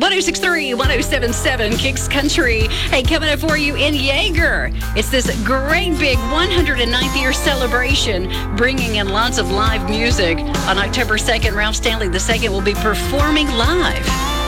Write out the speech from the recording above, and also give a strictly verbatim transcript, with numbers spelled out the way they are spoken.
oh six three, one oh seven seven, Kicks Country. Hey, coming up for you in Yeager, it's this great big one hundred ninth year celebration, bringing in lots of live music. On October second, Ralph Stanley the second will be performing live.